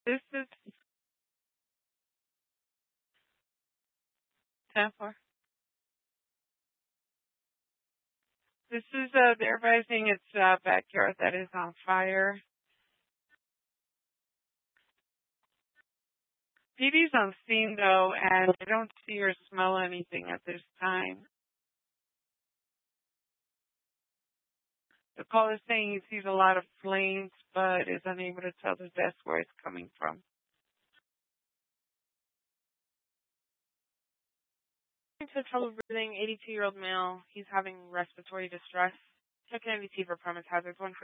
This is 10-4. This is they're advising it's backyard that is on fire. PD's on scene though, and I don't see or smell anything at this time. The caller is saying he sees a lot of flames, but is unable to tell the best where it's coming from. To trouble breathing, 82-year-old male. He's having respiratory distress. Check an MVT for premise hazards. 1